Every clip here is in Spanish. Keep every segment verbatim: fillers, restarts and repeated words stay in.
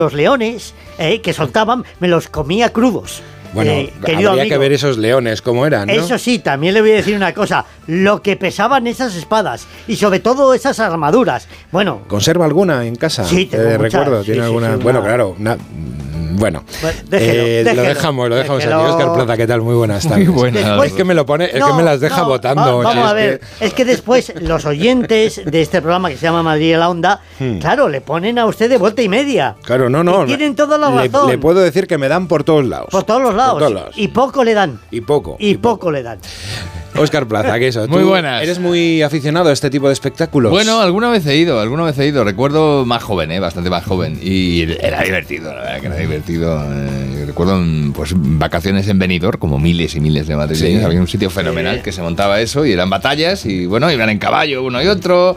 Los leones eh, que soltaban, me los comía crudos. Bueno, eh, habría amigo. que ver esos leones cómo eran, ¿no? Eso sí, también le voy a decir una cosa. Lo que pesaban esas espadas y sobre todo esas armaduras. Bueno, ¿conserva alguna en casa? Sí, tengo eh, muchas. recuerdo, Sí, tiene sí, alguna. sí, bueno, una... claro, una, bueno, bueno déjelo, eh, déjelo, lo dejamos, lo dejamos déjelo. aquí. Óscar Plaza, ¿qué tal? Muy buenas tardes. Muy buenas. Después, es que me lo pone, es no, que me las deja no, votando. Va, vamos es a ver, que... es que después los oyentes de este programa que se llama Madrid en la Onda, hmm. claro, le ponen a usted de vuelta y media. Claro, no, no. Y tienen toda la razón. Le, le puedo decir que me dan por todos lados. Por todos los lados. Por todos lados. Y poco le dan. Y poco. Y, y poco. poco le dan. Óscar Plaza, ¿qué eso? Muy buenas. ¿Eres muy aficionado a este tipo de espectáculos? Bueno, alguna vez he ido, alguna vez he ido. Recuerdo más joven, ¿eh? Bastante más joven. Y era divertido, la verdad que era divertido. Eh, recuerdo pues vacaciones en Benidorm, como miles y miles de madrileños. Sí. Había un sitio fenomenal sí. que se montaba eso y eran batallas y bueno, iban en caballo uno y otro.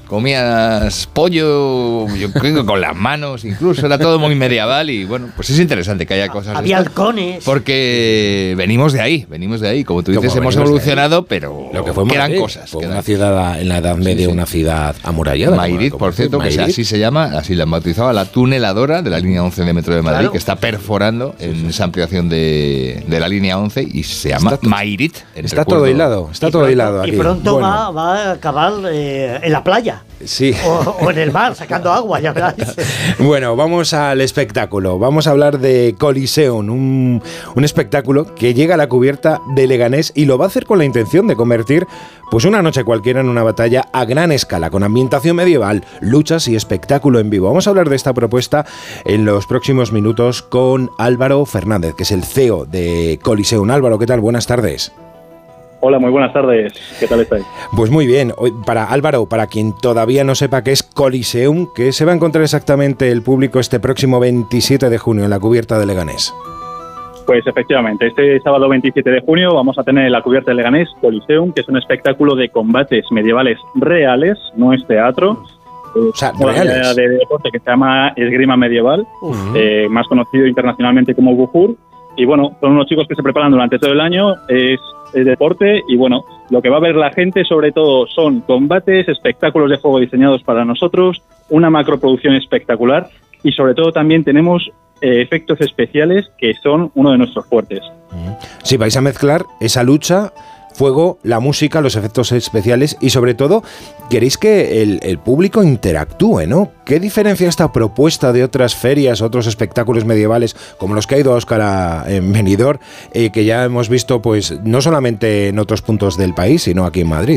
Comías pollo, yo creo, con las manos, incluso, era todo muy medieval y bueno, pues es interesante que haya cosas. Había estas, halcones. Porque venimos de ahí, venimos de ahí, como tú dices, hemos evolucionado, pero lo que fue quedan Madrid, cosas. Fue quedan. una ciudad en la Edad Media, sí, sí. una ciudad amurallada. Mairit, por cierto, que así se llama, así la han bautizado, la tuneladora de la línea once de Metro de Madrid, claro. que está perforando en sí, sí. esa ampliación de, de la línea once y se llama está Mairit. Está todo hilado, está todo hilado aquí. Y pronto bueno. va, va a acabar eh, en la playa. Sí. O, o en el mar, sacando agua, ya verás. Bueno, vamos al espectáculo. Vamos a hablar de Coliseum, un, un espectáculo que llega a la cubierta de Leganés y lo va a hacer con la intención de convertir pues una noche cualquiera en una batalla a gran escala, con ambientación medieval, luchas y espectáculo en vivo. Vamos a hablar de esta propuesta en los próximos minutos con Álvaro Fernández, que es el C E O de Coliseum. Álvaro, ¿qué tal? Buenas tardes. Hola, muy buenas tardes. ¿Qué tal estáis? Pues muy bien. Para Álvaro, para quien todavía no sepa qué es Coliseum, ¿qué se va a encontrar exactamente el público este próximo veintisiete de junio en la cubierta de Leganés? Pues efectivamente, este sábado veintisiete de junio vamos a tener en la cubierta de Leganés Coliseum, que es un espectáculo de combates medievales reales, no es teatro. O sea, una reales. De deporte que se llama esgrima medieval, uh-huh. eh, más conocido internacionalmente como Bujur. Y bueno, son unos chicos que se preparan durante todo el año, es, es deporte y bueno, lo que va a ver la gente sobre todo son combates, espectáculos de juego diseñados para nosotros, una macroproducción espectacular y sobre todo también tenemos eh, efectos especiales que son uno de nuestros fuertes. Sí, vais a mezclar esa lucha, fuego, la música, los efectos especiales y sobre todo queréis que el, el público interactúe, ¿no? ¿Qué diferencia esta propuesta de otras ferias, otros espectáculos medievales como los que ha ido Óscar a, en Benidorm, eh, que ya hemos visto pues no solamente en otros puntos del país, sino aquí en Madrid?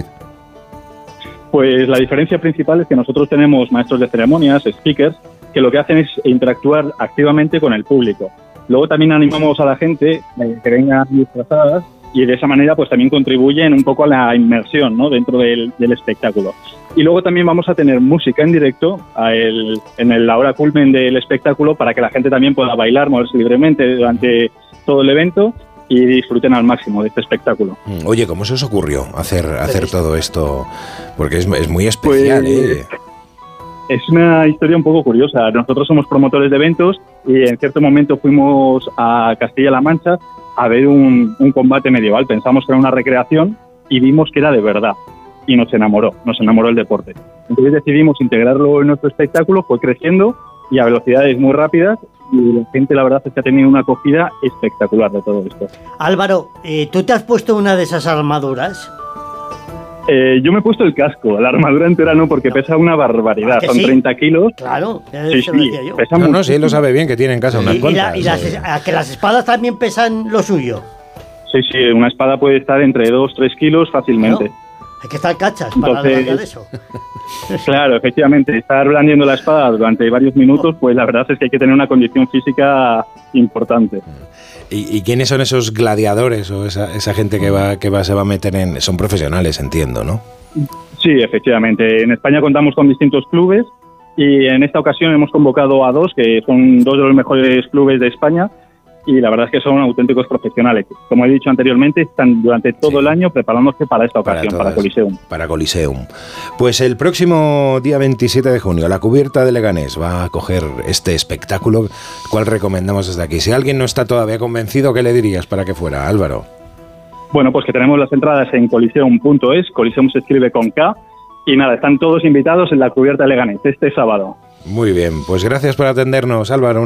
Pues la diferencia principal es que nosotros tenemos maestros de ceremonias, speakers, que lo que hacen es interactuar activamente con el público. Luego también animamos a la gente eh, que venga disfrazadas y de esa manera pues también contribuyen un poco a la inmersión, ¿no? dentro del, del espectáculo. Y luego también vamos a tener música en directo a el, en el, la hora culmen del espectáculo para que la gente también pueda bailar, moverse libremente durante todo el evento y disfruten al máximo de este espectáculo. Oye, ¿cómo se os ocurrió hacer, hacer todo esto? Porque es, es muy especial, pues, ¿eh? Es una historia un poco curiosa. Nosotros somos promotores de eventos y en cierto momento fuimos a Castilla-La Mancha a ver un, un combate medieval. Pensamos que era una recreación y vimos que era de verdad. Y nos enamoró, nos enamoró el deporte. Entonces decidimos integrarlo en nuestro espectáculo, fue creciendo y a velocidades muy rápidas y la gente la verdad es que ha tenido una acogida espectacular de todo esto. Álvaro, eh, ¿tú te has puesto una de esas armaduras? Eh, yo me he puesto el casco, la armadura entera no, porque no. pesa una barbaridad, son sí? treinta kilos. Claro, sí, sí, yo. pesa no, no, sí, él lo sabe bien, que tiene en casa unas y, cuantas. Y, la, y las, que las espadas también pesan lo suyo. Sí, sí, una espada puede estar entre dos, tres kilos fácilmente. No, hay que estar cachas para levantar eso. Claro, efectivamente, estar blandiendo la espada durante varios minutos, pues la verdad es que hay que tener una condición física importante. ¿Y, y quiénes son esos gladiadores o esa, esa gente que va que va se va a meter en...? Son profesionales, entiendo, ¿no? Sí, efectivamente. En España contamos con distintos clubes y en esta ocasión hemos convocado a dos, que son dos de los mejores clubes de España y la verdad es que son auténticos profesionales. Como he dicho anteriormente, están durante todo sí. el año preparándose para esta ocasión, para, todas, para Coliseum. Para Coliseum. Pues el próximo día veintisiete de junio, la cubierta de Leganés va a coger este espectáculo, cual recomendamos desde aquí. Si alguien no está todavía convencido, ¿qué le dirías para que fuera, Álvaro? Bueno, pues que tenemos las entradas en coliseum punto es, Coliseum se escribe con K, y nada, están todos invitados en la cubierta de Leganés este sábado. Muy bien, pues gracias por atendernos, Álvaro.